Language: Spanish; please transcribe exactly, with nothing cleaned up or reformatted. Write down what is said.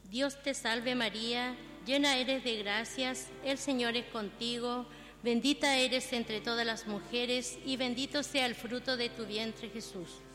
Dios te salve María, llena eres de gracias, el Señor es contigo, bendita eres entre todas las mujeres y bendito sea el fruto de tu vientre Jesús.